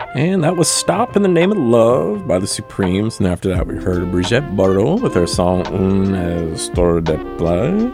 And that was Stop in the Name of Love by the Supremes. And after that, we heard Brigitte Bardot with her song Une Histoire de Play.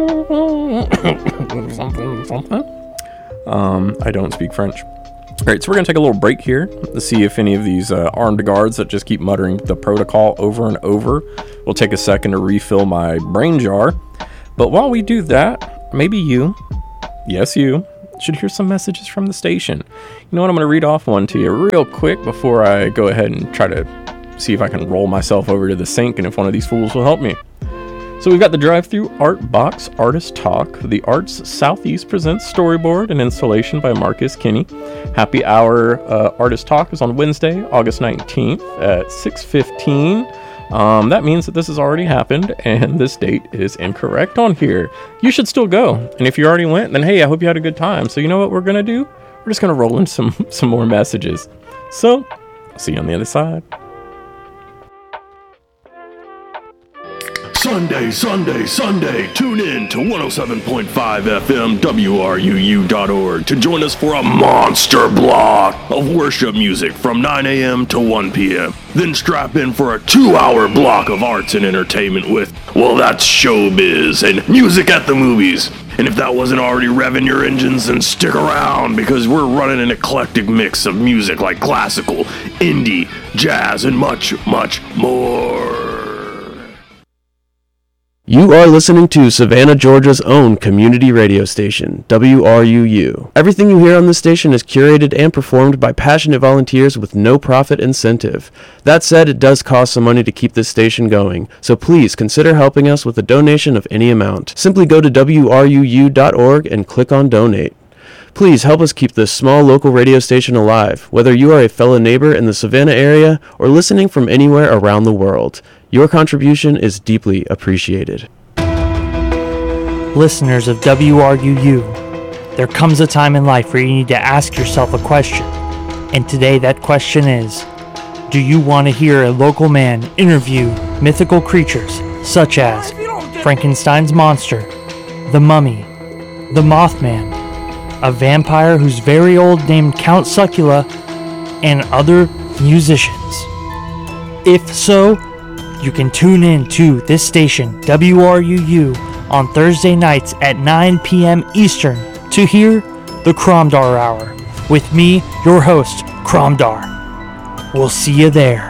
I don't speak French. All right, so we're going to take a little break here to see if any of these armed guards that just keep muttering the protocol over and over will take a second to refill my brain jar. But while we do that, maybe you, yes you, should hear some messages from the station. You know what, I'm going to read off one to you real quick before I go ahead and try to see if I can roll myself over to the sink and if one of these fools will help me. So we've got the Drive-Thru Art Box Artist Talk. The Arts Southeast presents Storyboard, an installation by Marcus Kinney. Happy Hour Artist Talk is on Wednesday, August 19th at 6:15. That means that this has already happened, and this date is incorrect on here. You should still go. And if you already went, then hey, I hope you had a good time. So you know what we're going to do? We're just going to roll in some more messages. So, see you on the other side. Sunday, tune in to 107.5 FM WRUU.org to join us for a monster block of worship music from 9 a.m. to 1 p.m. Then strap in for a 2-hour block of arts and entertainment with, well, that's showbiz and music at the movies. And if that wasn't already revving your engines, then stick around because we're running an eclectic mix of music like classical, indie, jazz, and much, much more. You are listening to Savannah, Georgia's own community radio station, WRUU. Everything you hear on this station is curated and performed by passionate volunteers with no profit incentive. That said, it does cost some money to keep this station going, so please consider helping us with a donation of any amount. Simply go to WRUU.org and click on Donate. Please help us keep this small local radio station alive, whether you are a fellow neighbor in the Savannah area or listening from anywhere around the world. Your contribution is deeply appreciated. Listeners of WRUU, there comes a time in life where you need to ask yourself a question. And today that question is, do you want to hear a local man interview mythical creatures such as Frankenstein's monster, the mummy, the Mothman, a vampire who's very old named Count Succula, and other musicians? If so, you can tune in to this station, WRUU, on Thursday nights at 9 p.m. Eastern to hear the Kromdar Hour with me, your host, Kromdar. We'll see you there.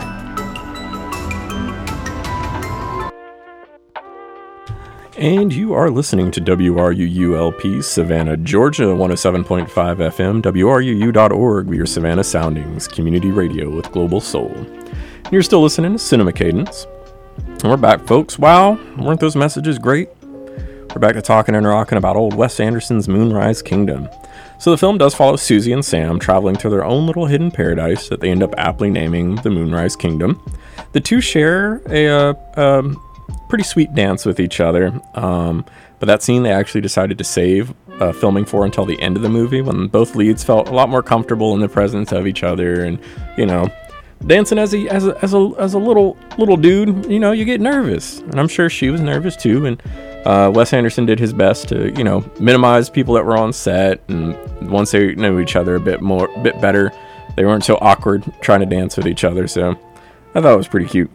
And you are listening to WRUU-LP, Savannah, Georgia, 107.5 FM, WRUU.org, your Savannah Soundings, community radio with global soul. And you're still listening to Cinema Cadence. And we're back, folks. Wow, weren't those messages great? We're back to talking and rocking about old Wes Anderson's Moonrise Kingdom. So the film does follow Susie and Sam traveling to their own little hidden paradise that they end up aptly naming the Moonrise Kingdom. The two share a pretty sweet dance with each other, but that scene they actually decided to save filming for until the end of the movie, when both leads felt a lot more comfortable in the presence of each other, and you know, dancing as a little dude, you know, you get nervous, and I'm sure she was nervous too. And Wes Anderson did his best to, you know, minimize people that were on set, and once they knew each other a bit better, they weren't so awkward trying to dance with each other. So I thought it was pretty cute.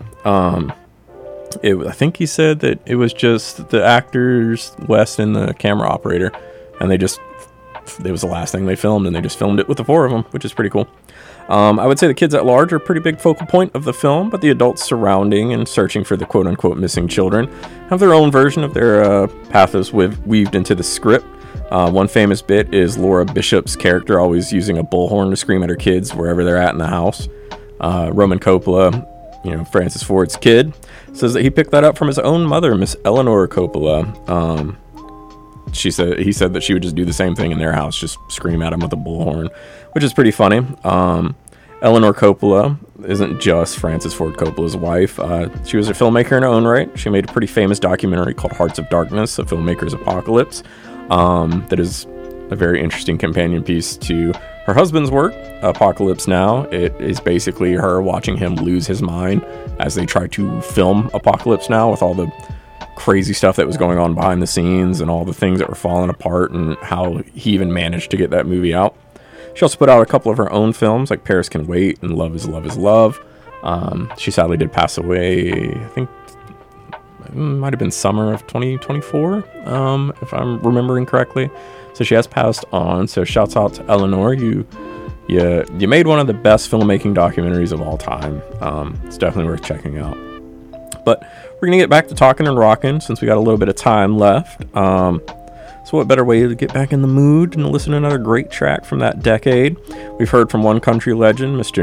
I think he said that it was just the actors, Wes and the camera operator, and it was the last thing they filmed, and they just filmed it with the four of them, which is pretty cool. I would say the kids at large are a pretty big focal point of the film, but the adults surrounding and searching for the quote-unquote missing children have their own version of their pathos weaved into the script. One famous bit is Laura Bishop's character always using a bullhorn to scream at her kids wherever they're at in the house. Roman Coppola, you know, Francis Ford's kid, says that he picked that up from his own mother, Miss Eleanor Coppola. He said that she would just do the same thing in their house, just scream at him with a bullhorn, which is pretty funny. Eleanor Coppola isn't just Francis Ford Coppola's wife. She was a filmmaker in her own right. She made a pretty famous documentary called Hearts of Darkness, A Filmmaker's Apocalypse, that is a very interesting companion piece to her husband's work, Apocalypse Now. It is basically her watching him lose his mind as they try to film Apocalypse Now, with all the crazy stuff that was going on behind the scenes and all the things that were falling apart, and how he even managed to get that movie out. She also put out a couple of her own films, like Paris Can Wait and Love Is Love Is Love. She sadly did pass away, I think it might have been summer of 2024, if I'm remembering correctly. So she has passed on. So shouts out to Eleanor. You made one of the best filmmaking documentaries of all time. It's definitely worth checking out. But we're going to get back to talking and rocking since we got a little bit of time left. So what better way to get back in the mood and listen to another great track from that decade? We've heard from one country legend, Mr.